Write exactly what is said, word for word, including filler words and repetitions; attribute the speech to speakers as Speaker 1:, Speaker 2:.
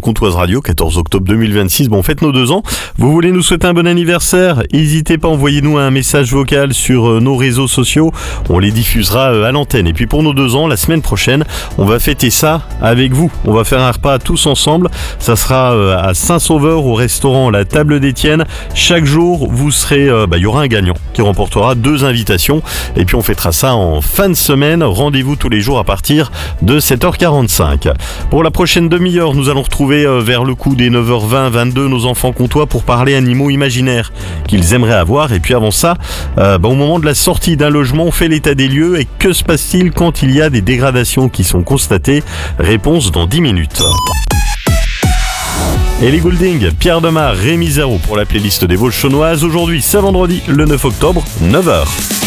Speaker 1: Comtoise Radio, quatorze octobre deux mille vingt-six. Bon, faites nos deux ans. Vous voulez nous souhaiter un bon anniversaire? N'hésitez pas, envoyez-nous un message vocal sur nos réseaux sociaux. On les diffusera à l'antenne. Et puis pour nos deux ans, la semaine prochaine, on va fêter ça avec vous. On va faire un repas tous ensemble. Ça sera à Saint-Sauveur au restaurant La Table d'Étienne. Chaque jour, vous serez, euh, bah, il y aura un gagnant qui remportera deux invitations. Et puis on fêtera ça en fin de semaine. Rendez-vous tous les jours à partir de sept heures quarante-cinq. Pour la prochaine demi-heure, nous allons retrouver euh, vers le coup des neuf heures vingt vingt-deux nos enfants comtois pour parler animaux imaginaires qu'ils aimeraient avoir. Et puis avant ça, euh, bah, au moment de la sortie d'un logement, on fait l'état des lieux. Et que se passe-t-il quand il y a des dégradations qui sont constatées? Réponse dans dix minutes. Ellie Goulding, Pierre Demar, Rémi Zéro pour la playlist des Vosges chaunoises. Aujourd'hui, c'est vendredi, le neuf octobre, neuf heures.